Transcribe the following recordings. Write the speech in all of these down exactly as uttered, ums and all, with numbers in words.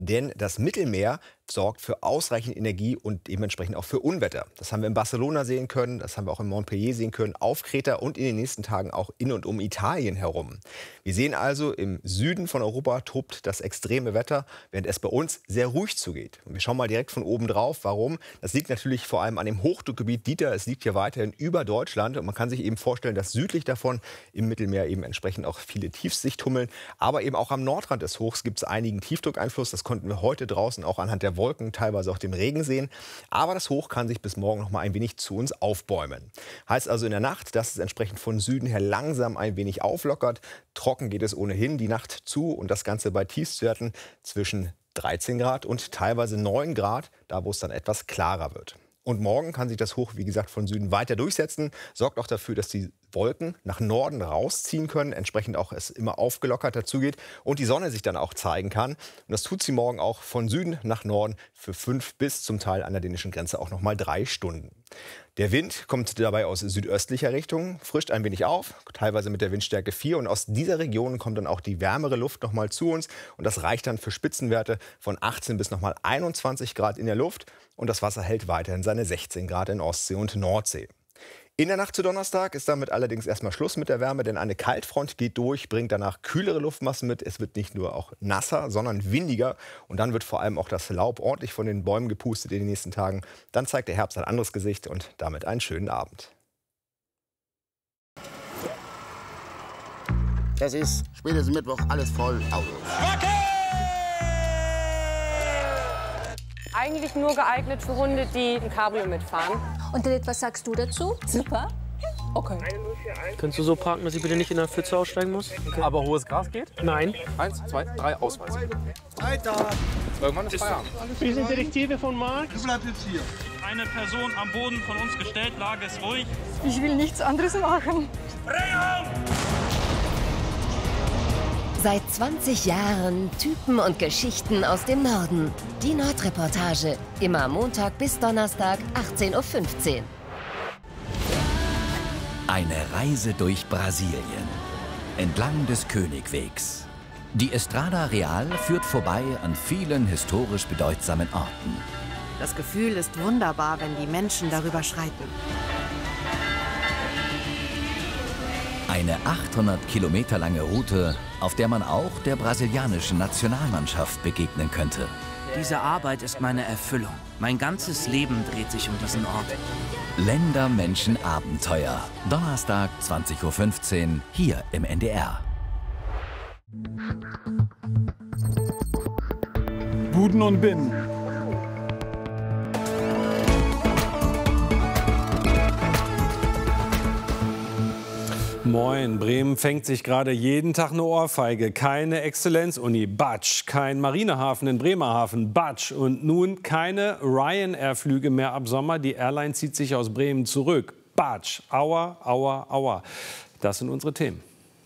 Denn das Mittelmeer sorgt für ausreichend Energie und dementsprechend auch für Unwetter. Das haben wir in Barcelona sehen können, das haben wir auch in Montpellier sehen können, auf Kreta und in den nächsten Tagen auch in und um Italien herum. Wir sehen also, im Süden von Europa tobt das extreme Wetter, während es bei uns sehr ruhig zugeht. Und wir schauen mal direkt von oben drauf. Warum? Das liegt natürlich vor allem an dem Hochdruckgebiet Dieter. Es liegt hier weiterhin über Deutschland und man kann sich eben vorstellen, dass südlich davon im Mittelmeer eben entsprechend auch viele Tiefs sich tummeln. Aber eben auch am Nordrand des Hochs gibt es einigen Tiefdruckeinfluss. Das konnten wir heute draußen auch anhand der Wolken, teilweise auch dem Regen sehen. Aber das Hoch kann sich bis morgen noch mal ein wenig zu uns aufbäumen. Heißt also in der Nacht, dass es entsprechend von Süden her langsam ein wenig auflockert. Trocken geht es ohnehin die Nacht zu und das Ganze bei Tiefstwerten zwischen dreizehn Grad und teilweise neun Grad, da wo es dann etwas klarer wird. Und morgen kann sich das Hoch, wie gesagt, von Süden weiter durchsetzen. Sorgt auch dafür, dass die Wolken nach Norden rausziehen können. Entsprechend auch es immer aufgelockerter zugeht und die Sonne sich dann auch zeigen kann. Und das tut sie morgen auch von Süden nach Norden für fünf bis zum Teil an der dänischen Grenze auch noch mal drei Stunden. Der Wind kommt dabei aus südöstlicher Richtung, frischt ein wenig auf, teilweise mit der Windstärke vier. Und aus dieser Region kommt dann auch die wärmere Luft noch mal zu uns. Und das reicht dann für Spitzenwerte von achtzehn bis noch mal einundzwanzig Grad in der Luft. Und das Wasser hält weiterhin seine sechzehn Grad in Ostsee und Nordsee. In der Nacht zu Donnerstag ist damit allerdings erstmal Schluss mit der Wärme, denn eine Kaltfront geht durch, bringt danach kühlere Luftmassen mit. Es wird nicht nur auch nasser, sondern windiger. Und dann wird vor allem auch das Laub ordentlich von den Bäumen gepustet in den nächsten Tagen. Dann zeigt der Herbst ein anderes Gesicht und damit einen schönen Abend. Das ist spätestens Mittwoch alles voll Autos. Eigentlich nur geeignet für Hunde, die ein Cabrio mitfahren. Und Lilith, was sagst du dazu? Super. Okay. Kannst du so parken, dass ich bitte nicht in der Pfütze aussteigen muss? Okay. Aber hohes Gras geht? Nein. Eins, zwei, drei, Ausweis. Weiter! Irgendwann ist Feierabend. Wir sind Detektive von Mark. Du bleibst jetzt hier. Eine Person am Boden von uns gestellt, Lage ist ruhig. Ich will nichts anderes machen. Seit zwanzig Jahren Typen und Geschichten aus dem Norden. Die Nordreportage. Immer Montag bis Donnerstag, achtzehn Uhr fünfzehn. Eine Reise durch Brasilien. Entlang des Königwegs. Die Estrada Real führt vorbei an vielen historisch bedeutsamen Orten. Das Gefühl ist wunderbar, wenn die Menschen darüber schreiten. Eine achthundert Kilometer lange Route, auf der man auch der brasilianischen Nationalmannschaft begegnen könnte. Diese Arbeit ist meine Erfüllung. Mein ganzes Leben dreht sich um diesen Ort. Länder, Menschen, Abenteuer. Donnerstag, zwanzig Uhr fünfzehn, hier im N D R. Buden und Binnen. Moin, Bremen fängt sich gerade jeden Tag eine Ohrfeige. Keine Exzellenzuni, Batsch. Kein Marinehafen in Bremerhaven, Batsch. Und nun keine Ryanair-Flüge mehr ab Sommer. Die Airline zieht sich aus Bremen zurück. Batsch. Aua, aua, aua. Das sind unsere Themen.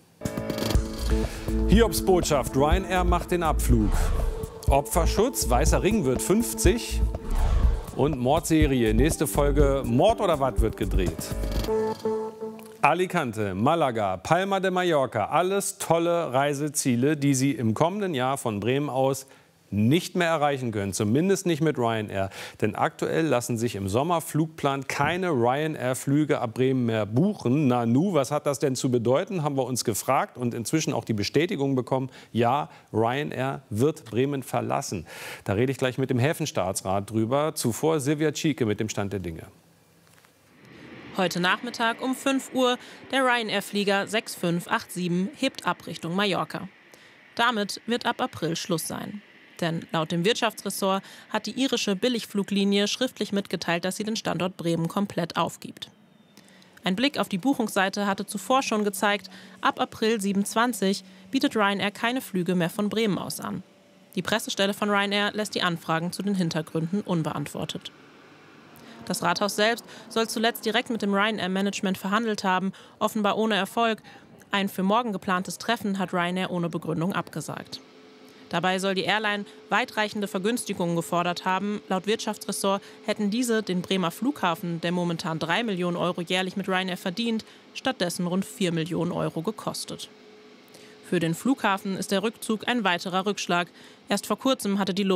Hiobsbotschaft. Ryanair macht den Abflug. Opferschutz. Weißer Ring wird fünfzig. Und Mordserie. Nächste Folge Mord oder was wird gedreht. Alicante, Malaga, Palma de Mallorca, alles tolle Reiseziele, die Sie im kommenden Jahr von Bremen aus nicht mehr erreichen können, zumindest nicht mit Ryanair. Denn aktuell lassen sich im Sommerflugplan keine Ryanair-Flüge ab Bremen mehr buchen. Nanu, was hat das denn zu bedeuten, haben wir uns gefragt und inzwischen auch die Bestätigung bekommen, ja, Ryanair wird Bremen verlassen. Da rede ich gleich mit dem Häfenstaatsrat drüber. Zuvor Silvia Cieke mit dem Stand der Dinge. Heute Nachmittag um fünf Uhr, der Ryanair-Flieger sechs fünf acht sieben hebt ab Richtung Mallorca. Damit wird ab April Schluss sein. Denn laut dem Wirtschaftsressort hat die irische Billigfluglinie schriftlich mitgeteilt, dass sie den Standort Bremen komplett aufgibt. Ein Blick auf die Buchungsseite hatte zuvor schon gezeigt, ab April siebenundzwanzig bietet Ryanair keine Flüge mehr von Bremen aus an. Die Pressestelle von Ryanair lässt die Anfragen zu den Hintergründen unbeantwortet. Das Rathaus selbst soll zuletzt direkt mit dem Ryanair-Management verhandelt haben, offenbar ohne Erfolg. Ein für morgen geplantes Treffen hat Ryanair ohne Begründung abgesagt. Dabei soll die Airline weitreichende Vergünstigungen gefordert haben. Laut Wirtschaftsressort hätten diese den Bremer Flughafen, der momentan drei Millionen Euro jährlich mit Ryanair verdient, stattdessen rund vier Millionen Euro gekostet. Für den Flughafen ist der Rückzug ein weiterer Rückschlag. Erst vor kurzem hatte die